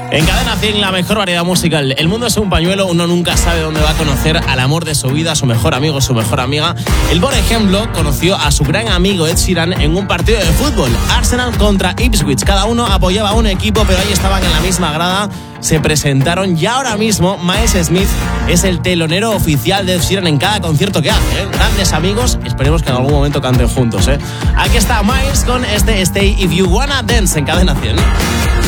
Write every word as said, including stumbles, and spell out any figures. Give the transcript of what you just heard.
En Cadena cien, la mejor variedad musical. El mundo es un pañuelo, uno nunca sabe dónde va a conocer al amor de su vida, a su mejor amigo, su mejor amiga. Él, por ejemplo, conoció a su gran amigo Ed Sheeran en un partido de fútbol. Arsenal contra Ipswich. Cada uno apoyaba a un equipo, pero ahí estaban en la misma grada. Se presentaron y ahora mismo Miles Smith es el telonero oficial de Ed Sheeran en cada concierto que hace, ¿eh? Grandes amigos, esperemos que en algún momento canten juntos, ¿eh? Aquí está Miles con este Stay If You Wanna Dance en Cadena cien.